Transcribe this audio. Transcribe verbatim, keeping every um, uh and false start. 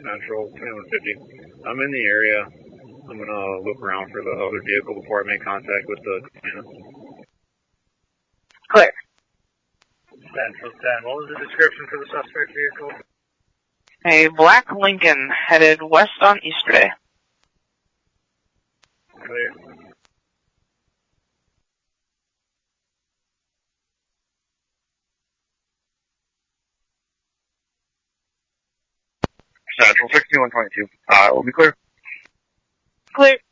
Central, twenty-one fifty. I'm in the area. I'm going to look around for the other vehicle before I make contact with the Cabana. Clear. Central ten. What was the description for the suspect vehicle? A black Lincoln headed west on Easterday. Clear. Central sixty-one twenty-two. Uh, will be clear. Clear.